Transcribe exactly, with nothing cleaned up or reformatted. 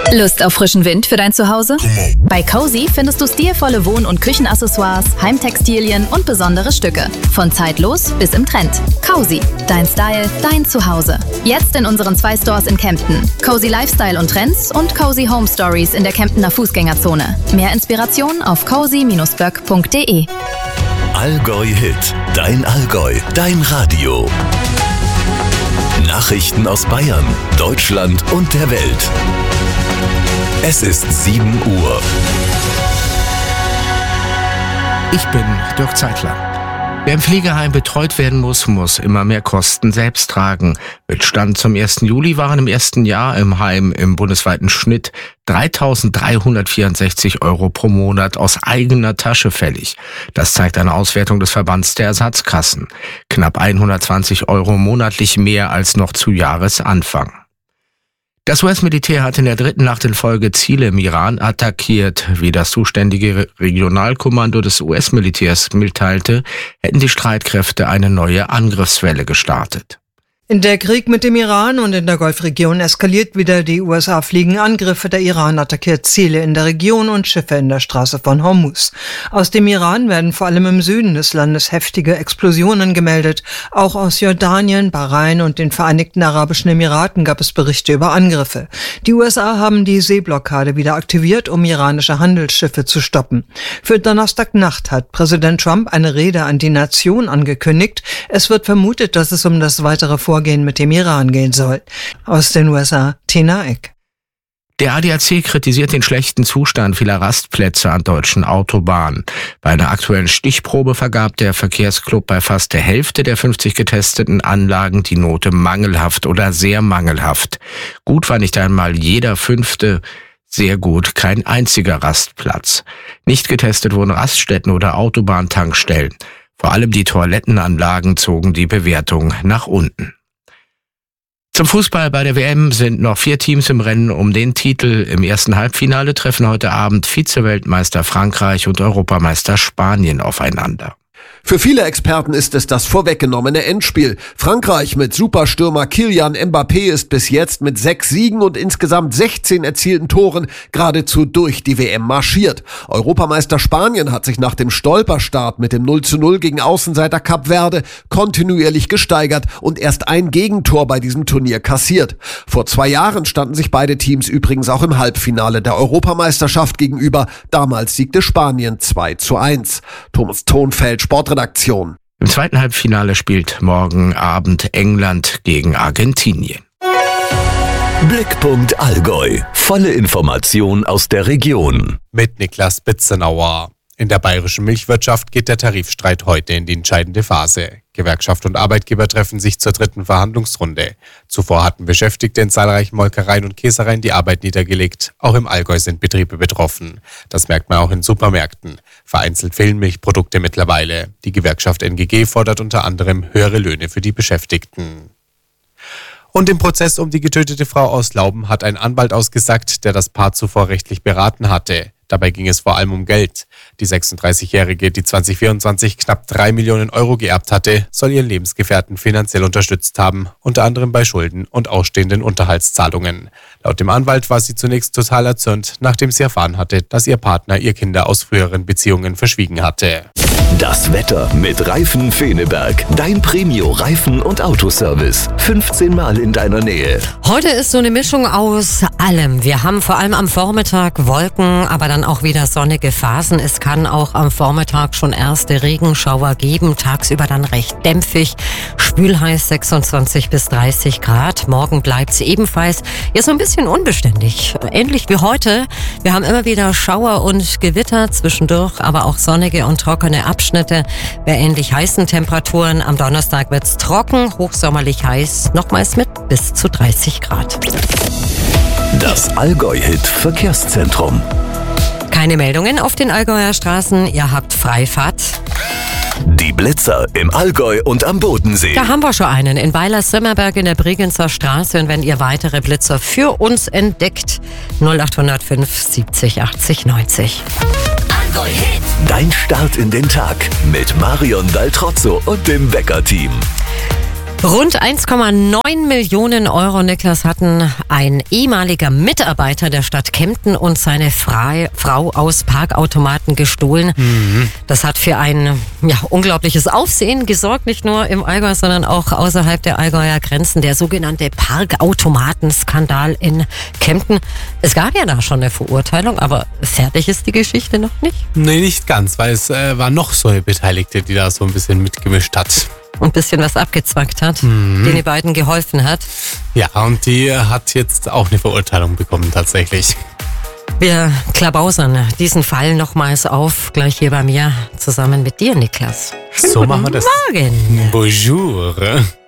Lust auf frischen Wind für dein Zuhause? Bei Cozy findest du stilvolle Wohn- und Küchenaccessoires, Heimtextilien und besondere Stücke. Von zeitlos bis im Trend. Cozy, dein Style, dein Zuhause. Jetzt in unseren zwei Stores in Kempten. Cozy Lifestyle und Trends und Cozy Home Stories in der Kemptener Fußgängerzone. Mehr Inspiration auf cozy Bindestrich böck Punkt de. Allgäu Hit, dein Allgäu, dein Radio. Nachrichten aus Bayern, Deutschland und der Welt. Es ist sieben Uhr. Ich bin Dirk Zeitler. Wer im Pflegeheim betreut werden muss, muss immer mehr Kosten selbst tragen. Mit Stand zum ersten Juli waren im ersten Jahr im Heim im bundesweiten Schnitt dreitausenddreihundertvierundsechzig Euro pro Monat aus eigener Tasche fällig. Das zeigt eine Auswertung des Verbands der Ersatzkassen. Knapp hundertzwanzig Euro monatlich mehr als noch zu Jahresanfang. Das U S-Militär hat in der dritten Nacht in Folge Ziele im Iran attackiert. Wie das zuständige Regionalkommando des U S-Militärs mitteilte, hätten die Streitkräfte eine neue Angriffswelle gestartet. In der Krieg mit dem Iran und in der Golfregion eskaliert wieder. Die U S A fliegen Angriffe, der Iran attackiert Ziele in der Region und Schiffe in der Straße von Hormuz. Aus dem Iran werden vor allem im Süden des Landes heftige Explosionen gemeldet. Auch aus Jordanien, Bahrain und den Vereinigten Arabischen Emiraten gab es Berichte über Angriffe. Die U S A haben die Seeblockade wieder aktiviert, um iranische Handelsschiffe zu stoppen. Für Donnerstagnacht hat Präsident Trump eine Rede an die Nation angekündigt. Es wird vermutet, dass es um das weitere Vorgehen mit dem Iran gehen soll. Aus den U S A, Tina Eck. Der A D A C kritisiert den schlechten Zustand vieler Rastplätze an deutschen Autobahnen. Bei einer aktuellen Stichprobe vergab der Verkehrsclub bei fast der Hälfte der fünfzig getesteten Anlagen die Note mangelhaft oder sehr mangelhaft. Gut war nicht einmal jeder fünfte, sehr gut kein einziger Rastplatz. Nicht getestet wurden Raststätten oder Autobahntankstellen. Vor allem die Toilettenanlagen zogen die Bewertung nach unten. Zum Fußball bei der W M sind noch vier Teams im Rennen um den Titel. Im ersten Halbfinale treffen heute Abend Vize-Weltmeister Frankreich und Europameister Spanien aufeinander. Für viele Experten ist es das vorweggenommene Endspiel. Frankreich mit Superstürmer Kylian Mbappé ist bis jetzt mit sechs Siegen und insgesamt sechzehn erzielten Toren geradezu durch die W M marschiert. Europameister Spanien hat sich nach dem Stolperstart mit dem null zu null gegen Außenseiter Kap Verde kontinuierlich gesteigert und erst ein Gegentor bei diesem Turnier kassiert. Vor zwei Jahren standen sich beide Teams übrigens auch im Halbfinale der Europameisterschaft gegenüber. Damals siegte Spanien zwei zu eins. Thomas Thonfeld, Sportredaktion. Im zweiten Halbfinale spielt morgen Abend England gegen Argentinien. Blickpunkt Allgäu. Volle Information aus der Region. Mit Niklas Bitzenauer. In der bayerischen Milchwirtschaft geht der Tarifstreit heute in die entscheidende Phase. Gewerkschaft und Arbeitgeber treffen sich zur dritten Verhandlungsrunde. Zuvor hatten Beschäftigte in zahlreichen Molkereien und Käsereien die Arbeit niedergelegt. Auch im Allgäu sind Betriebe betroffen. Das merkt man auch in Supermärkten. Vereinzelt fehlen Milchprodukte mittlerweile. Die Gewerkschaft N G G fordert unter anderem höhere Löhne für die Beschäftigten. Und im Prozess um die getötete Frau aus Lauben hat ein Anwalt ausgesagt, der das Paar zuvor rechtlich beraten hatte. Dabei ging es vor allem um Geld. Die sechsunddreißigjährige, die zwanzig vierundzwanzig knapp drei Millionen Euro geerbt hatte, soll ihren Lebensgefährten finanziell unterstützt haben, unter anderem bei Schulden und ausstehenden Unterhaltszahlungen. Laut dem Anwalt war sie zunächst total erzürnt, nachdem sie erfahren hatte, dass ihr Partner ihr Kinder aus früheren Beziehungen verschwiegen hatte. Das Wetter mit Reifen Feneberg. Dein Premio Reifen- und Autoservice. fünfzehn Mal in deiner Nähe. Heute ist so eine Mischung aus allem. Wir haben vor allem am Vormittag Wolken, aber dann auch wieder sonnige Phasen. Es kann auch am Vormittag schon erste Regenschauer geben. Tagsüber dann recht dämpfig. Spülheiß sechsundzwanzig bis dreißig Grad. Morgen bleibt es ebenfalls ja so ein bisschen unbeständig. Ähnlich wie heute. Wir haben immer wieder Schauer und Gewitter zwischendurch, aber auch sonnige und trockene Abschnitte bei ähnlich heißen Temperaturen. Am Donnerstag wird es trocken, hochsommerlich heiß, nochmals mit bis zu dreißig Grad. Das Allgäu-Hit Verkehrszentrum. Keine Meldungen auf den Allgäuer Straßen, ihr habt Freifahrt. Die Blitzer im Allgäu und am Bodensee. Da haben wir schon einen in Weiler-Sömmerberg in der Bregenzer Straße. Und wenn ihr weitere Blitzer für uns entdeckt, null acht null fünf siebzig achtzig neunzig. Allgäu-Hit. Dein Start in den Tag mit Marion Daltrozzo und dem Wecker-Team. Rund eins Komma neun Millionen Euro, Niklas, hatten ein ehemaliger Mitarbeiter der Stadt Kempten und seine Fra- Frau aus Parkautomaten gestohlen. Mhm. Das hat für ein ja, unglaubliches Aufsehen gesorgt, nicht nur im Allgäu, sondern auch außerhalb der Allgäuer Grenzen. Der sogenannte Parkautomatenskandal in Kempten. Es gab ja da schon eine Verurteilung, aber fertig ist die Geschichte noch nicht. Nee, nicht ganz, weil es äh, war noch so eine Beteiligte, die da so ein bisschen mitgemischt hat. Und ein bisschen was abgezwackt hat, mhm. den die beiden geholfen hat. Ja, und die hat jetzt auch eine Verurteilung bekommen tatsächlich. Wir klabausern diesen Fall nochmals auf, gleich hier bei mir, zusammen mit dir, Niklas. So machen wir das. Guten Morgen. Bonjour.